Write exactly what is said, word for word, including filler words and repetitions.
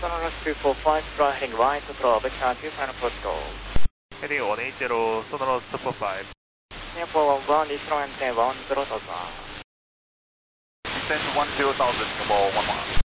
Sonorous two four five, fly heading right to Bravo, Charlie, final protocol. Heading one eight zero, Sonorous two four five. Singapore one one, Eastern one ten, one zero thousand. Descend one zero thousand, Singapore one one.